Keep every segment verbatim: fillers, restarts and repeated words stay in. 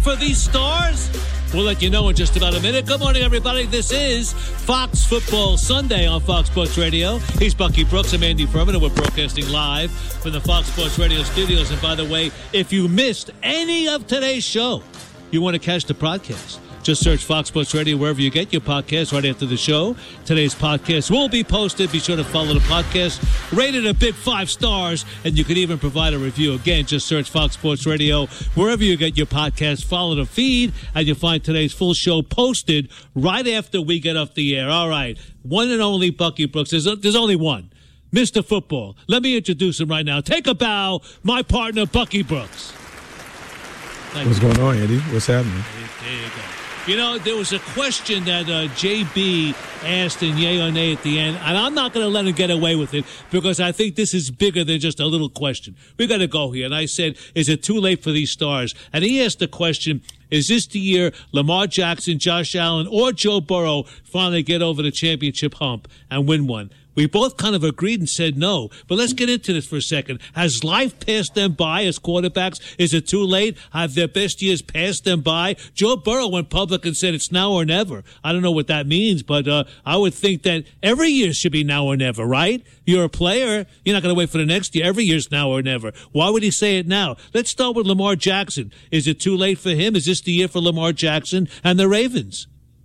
for these stars? We'll let you know in just about a minute. Good morning, everybody. This is Fox Football Sunday on Fox Sports Radio. He's Bucky Brooks. I'm Andy Furman, and we're broadcasting live from the Fox Sports Radio studios. And by the way, if you missed any of today's show, you want to catch the podcast, just search Fox Sports Radio wherever you get your podcast right after the show. Today's podcast will be posted. Be sure to follow the podcast. Rated a big five stars, and you can even provide a review. Again, just search Fox Sports Radio wherever you get your podcast. Follow the feed, and you'll find today's full show posted right after we get off the air. All right, one and only Bucky Brooks. There's, there's only one. Mister Football. Let me introduce him right now. Take a bow, my partner, Bucky Brooks. Thank What's you. going on, Eddie? What's happening? There you go. You know, there was a question that uh, J B asked in Yay or Nay at the end, and I'm not going to let him get away with it because I think this is bigger than just a little question. We got to go here. And I said, is it too late for these stars? And he asked the question, is this the year Lamar Jackson, Josh Allen, or Joe Burrow finally get over the championship hump and win one? We both kind of agreed and said no. But let's get into this for a second. Has life passed them by as quarterbacks? Is it too late? Have their best years passed them by? Joe Burrow went public and said it's now or never. I don't know what that means, but uh, I would think that every year should be now or never, right? You're a player. You're not going to wait for the next year. Every year's now or never. Why would he say it now? Let's start with Lamar Jackson. Is it too late for him? Is this the year for Lamar Jackson and the Ravens?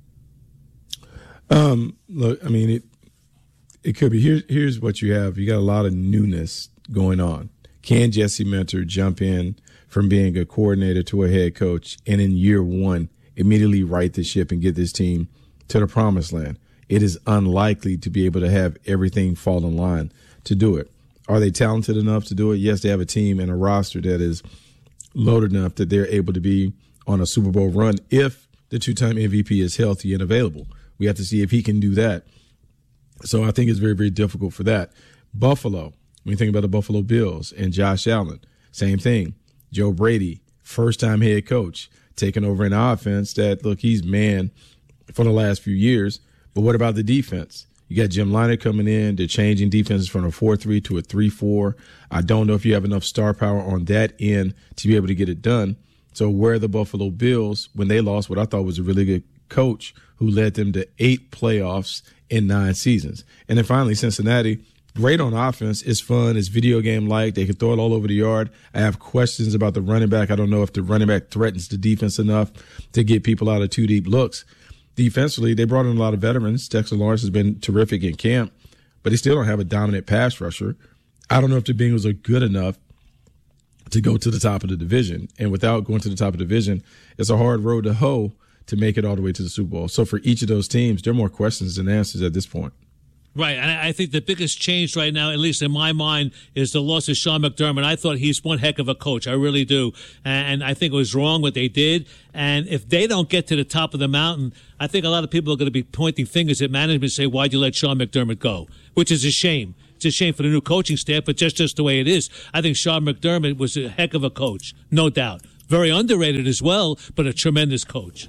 Um, look, I mean, it, It could be. Here, here's what you have. You got a lot of newness going on. Can Jesse Minter jump in from being a coordinator to a head coach and in year one immediately right the ship and get this team to the promised land? It is unlikely to be able to have everything fall in line to do it. Are they talented enough to do it? Yes, they have a team and a roster that is loaded enough that they're able to be on a Super Bowl run if the two-time M V P is healthy and available. We have to see if he can do that. So I think it's very, very difficult for that. Buffalo, when you think about the Buffalo Bills and Josh Allen, same thing. Joe Brady, first-time head coach, taking over an offense that, look, he's man for the last few years. But what about the defense? You got Jim Leonard coming in. They're changing defenses from a four three to a three four. I don't know if you have enough star power on that end to be able to get it done. So where are the Buffalo Bills when they lost what I thought was a really good coach who led them to eight playoffs in nine seasons? And then finally, Cincinnati, great on offense. It's fun. It's video game-like. They can throw it all over the yard. I have questions about the running back. I don't know if the running back threatens the defense enough to get people out of two deep looks. Defensively, they brought in a lot of veterans. Dexter Lawrence has been terrific in camp, but they still don't have a dominant pass rusher. I don't know if the Bengals are good enough to go to the top of the division. And without going to the top of the division, it's a hard road to hoe to make it all the way to the Super Bowl. So for each of those teams, there are more questions than answers at this point. Right, and I think the biggest change right now, at least in my mind, is the loss of Sean McDermott. I thought he's one heck of a coach. I really do. And I think it was wrong what they did. And if they don't get to the top of the mountain, I think a lot of people are going to be pointing fingers at management and say, why'd you let Sean McDermott go? Which is a shame. It's a shame for the new coaching staff, but just, just the way it is. I think Sean McDermott was a heck of a coach, no doubt. Very underrated as well, but a tremendous coach.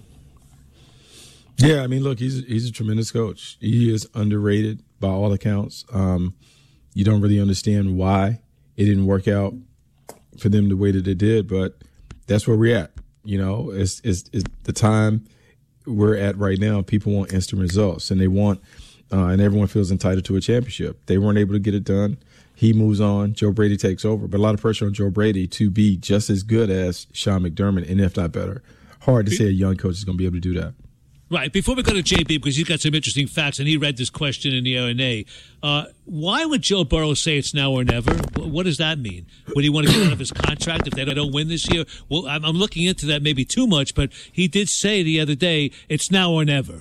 Yeah, I mean, look, he's he's a tremendous coach. He is underrated by all accounts. Um, you don't really understand why it didn't work out for them the way that it did, but that's where we're at. You know, it's, it's, it's the time we're at right now. People want instant results, and they want, uh, and everyone feels entitled to a championship. They weren't able to get it done. He moves on. Joe Brady takes over, but a lot of pressure on Joe Brady to be just as good as Sean McDermott, and if not better. Hard to say a young coach is going to be able to do that. Right. Before we go to J B, because he's got some interesting facts, and he read this question in the A and A, uh, why would Joe Burrow say it's now or never? What does that mean? Would he want to get out of his contract if they don't win this year? Well, I'm, I'm looking into that maybe too much, but he did say the other day, it's now or never.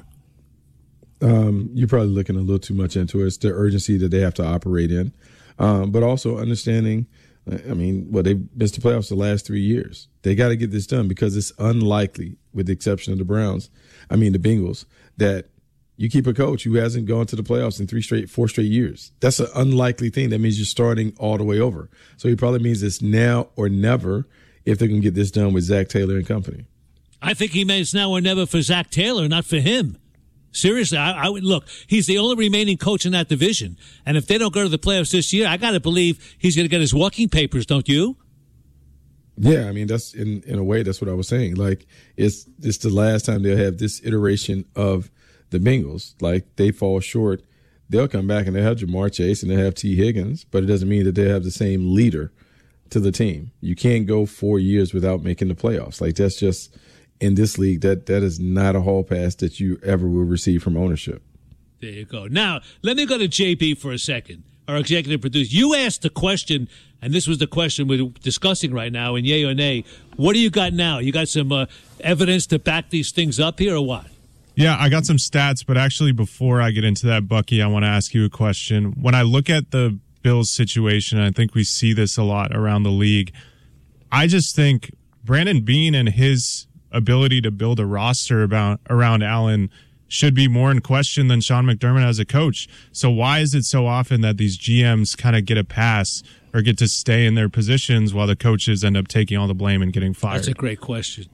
Um, you're probably looking a little too much into it. It's the urgency that they have to operate in, um, but also understanding, I mean, well, they've missed the playoffs the last three years. They got to get this done because it's unlikely, with the exception of the Browns, I mean, the Bengals, that you keep a coach who hasn't gone to the playoffs in three straight, four straight years. That's an unlikely thing. That means you're starting all the way over. So he probably means it's now or never if they're going to get this done with Zach Taylor and company. I think he means now or never for Zach Taylor, not for him. Seriously, I, I would look. He's the only remaining coach in that division, and if they don't go to the playoffs this year, I got to believe he's going to get his walking papers. Don't you? Yeah, I mean, that's in, in a way, that's what I was saying. Like, it's it's the last time they'll have this iteration of the Bengals. Like, they fall short. They'll come back and they'll have Jamar Chase and they'll have T. Higgins, but it doesn't mean that they'll have the same leader to the team. You can't go four years without making the playoffs. Like, that's just, in this league, that that is not a hall pass that you ever will receive from ownership. There you go. Now, let me go to J B for a second, our executive producer. You asked the question, and this was the question we're discussing right now, in yay or nay. What do you got now? You got some uh, evidence to back these things up here, or what? Yeah, I got some stats, but actually before I get into that, Bucky, I want to ask you a question. When I look at the Bills situation, I think we see this a lot around the league. I just think Brandon Beane and his ability to build a roster about around Allen should be more in question than Sean McDermott as a coach. So why is it so often that these G Ms kind of get a pass or get to stay in their positions while the coaches end up taking all the blame and getting fired? That's a great question.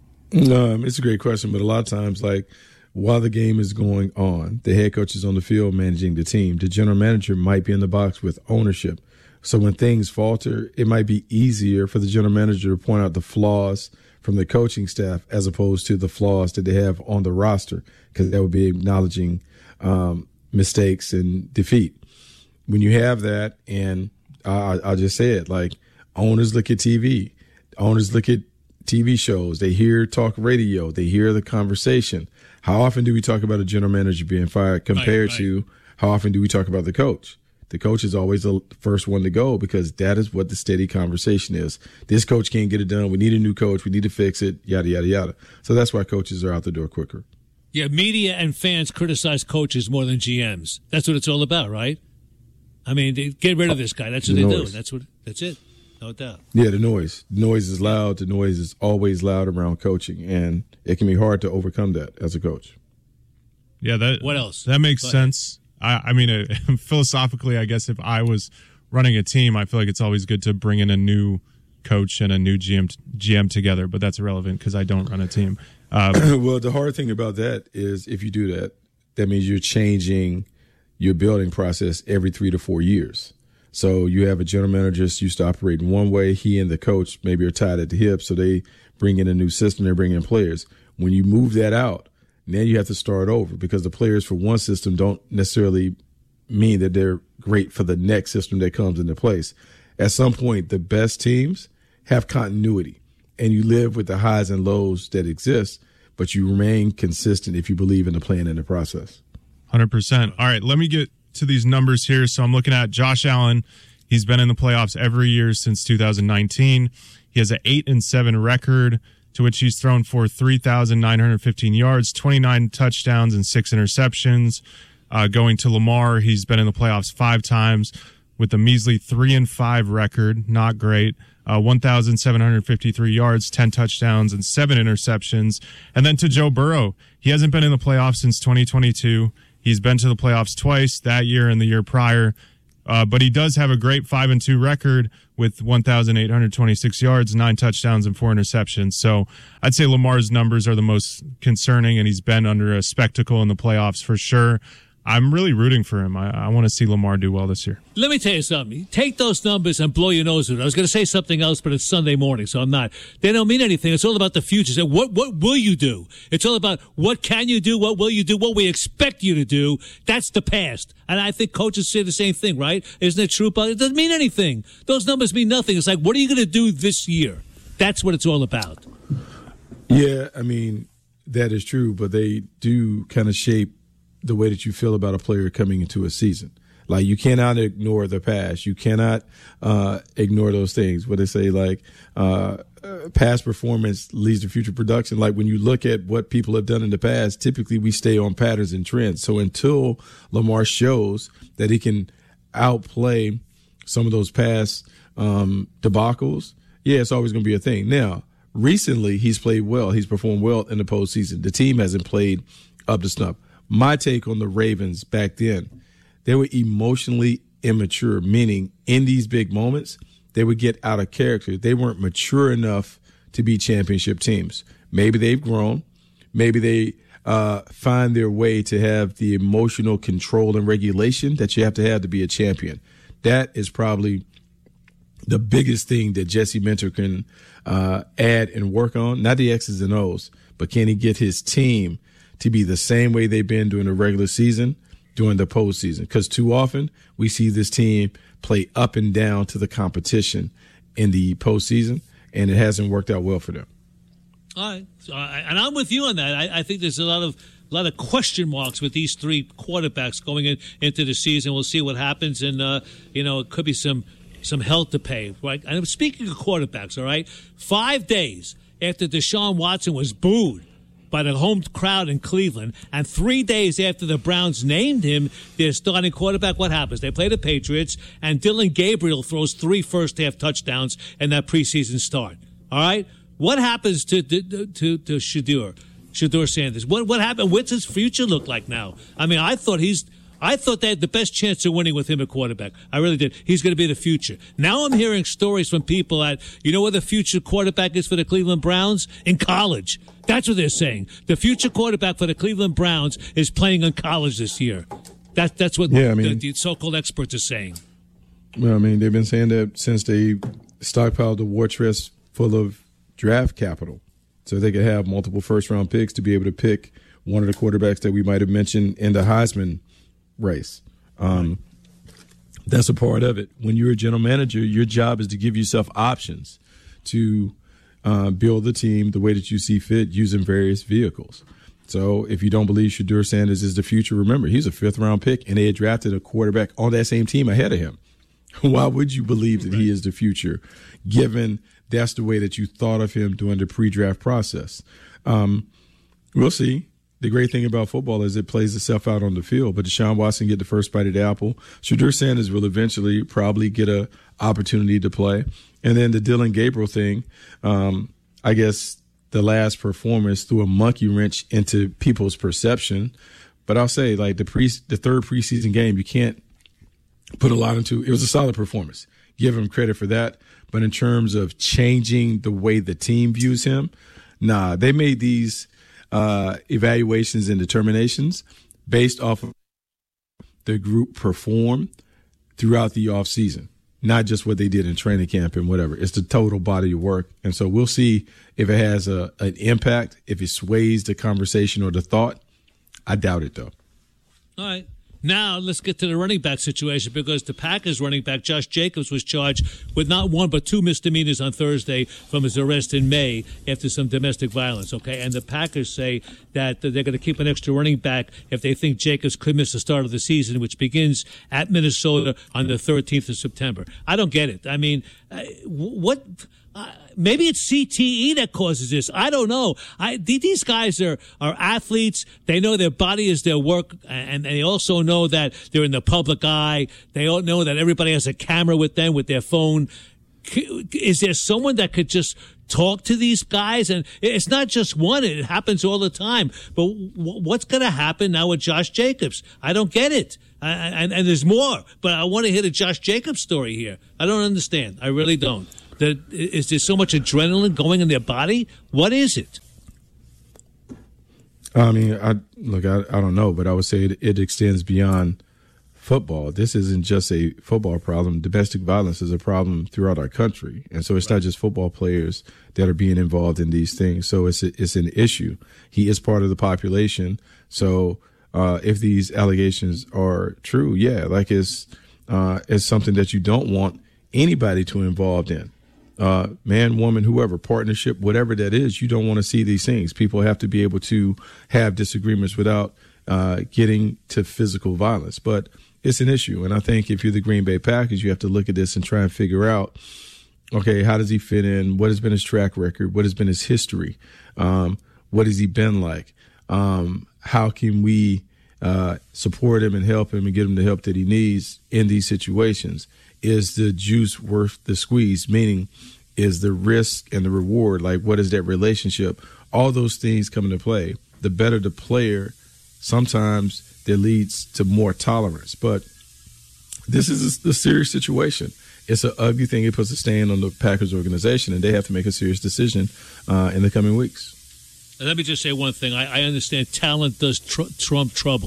Um, it's a great question, but a lot of times, like, while the game is going on, the head coach is on the field managing the team. The general manager might be in the box with ownership. So when things falter, it might be easier for the general manager to point out the flaws from the coaching staff as opposed to the flaws that they have on the roster, because that would be acknowledging um, mistakes and defeat. When you have that, and I, I'll just say it, like, owners look at T V, owners look at T V shows, they hear talk radio, they hear the conversation. How often do we talk about a general manager being fired compared right, right. to how often do we talk about the coach? The coach is always the first one to go because that is what the steady conversation is. This coach can't get it done. We need a new coach. We need to fix it, yada, yada, yada. So that's why coaches are out the door quicker. Yeah, media and fans criticize coaches more than G Ms. That's what it's all about, right? I mean, they get rid of this guy. That's what the they noise. do. That's what. That's it. No doubt. Yeah, the noise. The noise is loud. The noise is always loud around coaching, and it can be hard to overcome that as a coach. Yeah, that. What else? That makes sense. I, I mean, uh, philosophically, I guess if I was running a team, I feel like it's always good to bring in a new coach and a new G M G M together, but that's irrelevant because I don't run a team. Um, well, the hard thing about that is if you do that, that means you're changing your building process every three to four years. So you have a general manager just used to operate in one way. He and the coach maybe are tied at the hip, so they bring in a new system. They bring in players. When you move that out, then you have to start over because the players for one system don't necessarily mean that they're great for the next system that comes into place. At some point, the best teams have continuity, and you live with the highs and lows that exist, but you remain consistent if you believe in the plan and the process. one hundred percent. All right, let me get to these numbers here. So I'm looking at Josh Allen. He's been in the playoffs every year since two thousand nineteen. He has an eight and seven record, to which he's thrown for three thousand nine hundred fifteen yards, twenty-nine touchdowns, and six interceptions. Uh, going to Lamar, he's been in the playoffs five times with a measly three and five record. Not great. Uh, one thousand seven hundred fifty-three yards, ten touchdowns, and seven interceptions. And then to Joe Burrow, he hasn't been in the playoffs since twenty twenty-two. He's been to the playoffs twice, that year and the year prior. Uh, but he does have a great five and two record with one thousand eight hundred twenty-six yards, nine touchdowns, and four interceptions. So I'd say Lamar's numbers are the most concerning, and he's been under a spectacle in the playoffs for sure. I'm really rooting for him. I, I want to see Lamar do well this year. Let me tell you something. Take those numbers and blow your nose with it. I was going to say something else, but it's Sunday morning, so I'm not. They don't mean anything. It's all about the future. So what what will you do? It's all about what can you do, what will you do, what we expect you to do. That's the past. And I think coaches say the same thing, right? Isn't it true? It doesn't mean anything. Those numbers mean nothing. It's like, what are you going to do this year? That's what it's all about. Yeah, I mean, that is true, but they do kind of shape the way that you feel about a player coming into a season. Like, you cannot ignore the past. You cannot uh, ignore those things. What they say, like, uh, uh, past performance leads to future production. Like, when you look at what people have done in the past, typically we stay on patterns and trends. So until Lamar shows that he can outplay some of those past um, debacles, yeah, it's always going to be a thing. Now, recently he's played well. He's performed well in the postseason. The team hasn't played up to snuff. My take on the Ravens back then, they were emotionally immature, meaning in these big moments, they would get out of character. They weren't mature enough to be championship teams. Maybe they've grown. Maybe they uh, find their way to have the emotional control and regulation that you have to have to be a champion. That is probably the biggest thing that Jesse Minter can uh, add and work on, not the X's and O's, but can he get his team to be the same way they've been during the regular season, during the postseason? Because too often we see this team play up and down to the competition in the postseason, and it hasn't worked out well for them. All right, so, uh, and I'm with you on that. I, I think there's a lot of a lot of question marks with these three quarterbacks going in, into the season. We'll see what happens, and uh, you know, it could be some some hell to pay. Right? And speaking of quarterbacks, all right, five days after Deshaun Watson was booed by the home crowd in Cleveland, and three days after the Browns named him their starting quarterback, what happens? They play the Patriots, and Dylan Gabriel throws three first-half touchdowns in that preseason start. All right? What happens to to to, to Shedeur, Shedeur Sanders? What what happened? What's his future look like now? I mean, I thought he's I thought they had the best chance of winning with him at quarterback. I really did. He's going to be the future. Now I'm hearing stories from people that, you know where the future quarterback is for the Cleveland Browns? In college. That's what they're saying. The future quarterback for the Cleveland Browns is playing in college this year. That, that's what yeah, I mean, the, the so-called experts are saying. Well, I mean, they've been saying that since they stockpiled the war chest full of draft capital so they could have multiple first-round picks to be able to pick one of the quarterbacks that we might have mentioned in the Heisman race. Um, that's a part of it. When you're a general manager, your job is to give yourself options to uh, build the team the way that you see fit using various vehicles. So if you don't believe Shedeur Sanders is the future, remember, he's a fifth-round pick, and they had drafted a quarterback on that same team ahead of him. Why would you believe that he is the future, given that's the way that you thought of him during the pre-draft process? Um, we'll see. The great thing about football is it plays itself out on the field. But Deshaun Watson get the first bite of the apple. Shedeur Sanders will eventually probably get a opportunity to play. And then the Dylan Gabriel thing, um, I guess the last performance threw a monkey wrench into people's perception. But I'll say, like, the pre the third preseason game, you can't put a lot into. It was a solid performance. Give him credit for that. But in terms of changing the way the team views him, nah, they made these uh, evaluations and determinations based off of the group perform throughout the offseason, not just what they did in training camp and whatever. It's the total body of work. And so we'll see if it has a, an impact, if it sways the conversation or the thought. I doubt it, though. All right. Now let's get to the running back situation, because the Packers running back Josh Jacobs was charged with not one but two misdemeanors on Thursday from his arrest in May after some domestic violence. Okay, and the Packers say that they're going to keep an extra running back if they think Jacobs could miss the start of the season, which begins at Minnesota on the thirteenth of September. I don't get it. I mean, what? Uh, maybe it's C T E that causes this. I don't know. I, these guys are, are athletes. They know their body is their work, and they also know that they're in the public eye. They all know that everybody has a camera with them with their phone. Is there someone that could just talk to these guys? And it's not just one. It happens all the time. But what's going to happen now with Josh Jacobs? I don't get it. I, and, and there's more. But I want to hear the Josh Jacobs story here. I don't understand. I really don't. That, is there so much adrenaline going in their body? What is it? I mean, I look, I, I don't know, but I would say it, it extends beyond football. This isn't just a football problem. Domestic violence is a problem throughout our country. And so it's not just football players that are being involved in these things. So it's a, it's an issue. He is part of the population. So uh, if these allegations are true, yeah, like it's, uh, it's something that you don't want anybody to involved in. Uh, man, woman, whoever, partnership, whatever that is, you don't want to see these things. People have to be able to have disagreements without uh, getting to physical violence. But it's an issue. And I think if you're the Green Bay Packers, you have to look at this and try and figure out, okay, how does he fit in? What has been his track record? What has been his history? Um, what has he been like? Um, how can we uh, support him and help him and get him the help that he needs in these situations? Is the juice worth the squeeze? Meaning, is the risk and the reward, like what is that relationship? All those things come into play. The better the player, sometimes that leads to more tolerance. But this is a, a serious situation. It's an ugly thing. It puts a stain on the Packers organization, and they have to make a serious decision uh, in the coming weeks. And let me just say one thing. I, I understand talent does tr- trump trouble.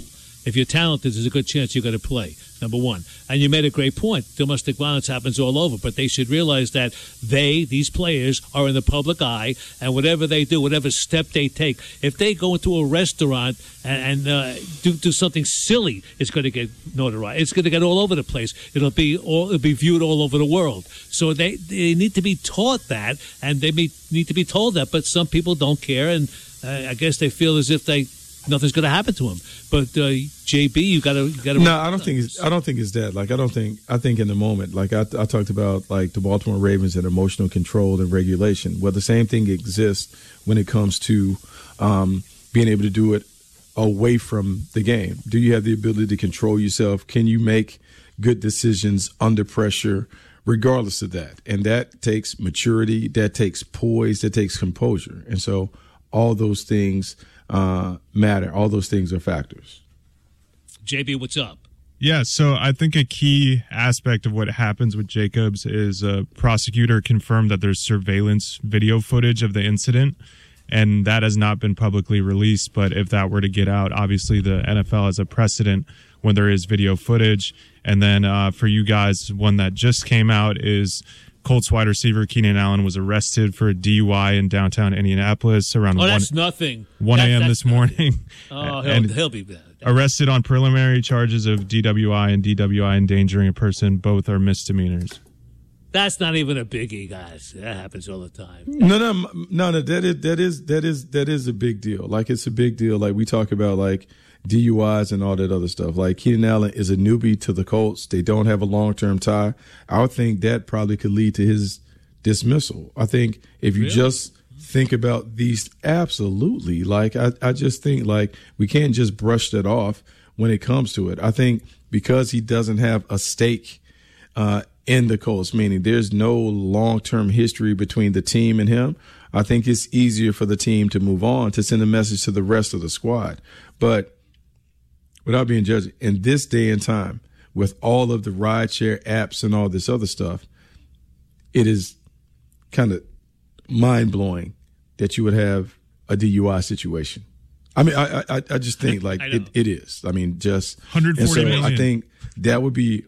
If you're talented, there's a good chance you're going to play, number one. And you made a great point. Domestic violence happens all over, but they should realize that they, these players, are in the public eye, and whatever they do, whatever step they take, if they go into a restaurant and, and uh, do, do something silly, it's going to get notoriety. It's going to get all over the place. It'll be all, it'll be viewed all over the world. So they, they need to be taught that, and they may, need to be told that, but some people don't care, and uh, I guess they feel as if they nothing's going to happen to them. But uh, J B, you got to got to. No, I don't think it's, I don't think it's that. Like I don't think I think in the moment, like I, I talked about, like the Baltimore Ravens and emotional control and regulation. Well, the same thing exists when it comes to um, being able to do it away from the game. Do you have the ability to control yourself? Can you make good decisions under pressure, regardless of that? And that takes maturity. That takes poise. That takes composure. And so all those things uh, matter. All those things are factors. J B, what's up? Yeah, so I think a key aspect of what happens with Jacobs is a prosecutor confirmed that there's surveillance video footage of the incident, and that has not been publicly released. But if that were to get out, obviously the N F L has a precedent when there is video footage. And then uh, for you guys, one that just came out is Colts wide receiver Keenan Allen was arrested for a D U I in downtown Indianapolis around oh, one, that's nothing. one a.m. That, this morning. Oh, he'll, and he'll be bad. Arrested on preliminary charges of D W I and D W I endangering a person. Both are misdemeanors. That's not even a biggie, guys. That happens all the time. No, no, no, no. That is that is that is that is a big deal. Like it's a big deal. Like we talk about like D U Is and all that other stuff. Like Keenan Allen is a newbie to the Colts. They don't have a long term tie. I would think that probably could lead to his dismissal. I think if you Really? just think about these, absolutely. Like I, I just think like we can't just brush that off when it comes to it. I think because he doesn't have a stake uh, in the Colts, meaning there's no long term history between the team and him, I think it's easier for the team to move on, to send a message to the rest of the squad. But without being judged, in this day and time, with all of the rideshare apps and all this other stuff, it is kind of mind-blowing that you would have a D U I situation. I mean, I I, I just think like it, it is. I mean, just one hundred forty and so million. I think that would be.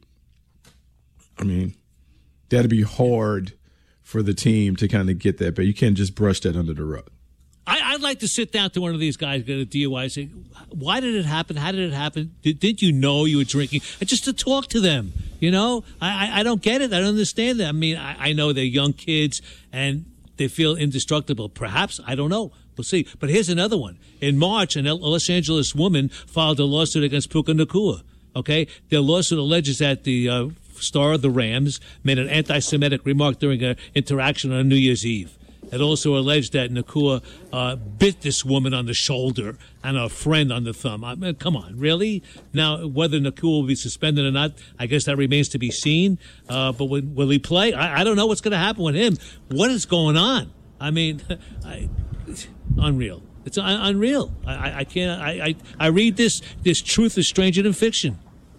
I mean, that'd be hard for the team to kind of get that, but you can't just brush that under the rug. I, I'd like to sit down to one of these guys, get a D U I, and say, why did it happen? How did it happen? Did, didn't you know you were drinking? And just to talk to them, you know? I, I, I don't get it. I don't understand that. I mean, I, I know they're young kids, and they feel indestructible. Perhaps. I don't know. We'll see. But here's another one. In March, a Los Angeles woman filed a lawsuit against Puka Nacua. Okay? Their lawsuit alleges that the uh, star of the Rams made an anti-Semitic remark during an interaction on New Year's Eve. It also alleged that Nacua uh, bit this woman on the shoulder and her friend on the thumb. I mean, come on, really? Now, whether Nacua will be suspended or not, I guess that remains to be seen. Uh, but will, will he play? I, I don't know what's going to happen with him. What is going on? I mean, I, unreal. It's un- unreal. I, I, I can't. I, I, I read this. This truth is stranger than fiction.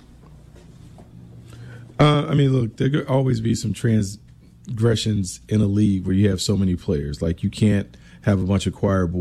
Uh, I mean, look, there could always be some transgressions in a league where you have so many players. Like you can't have a bunch of choir boys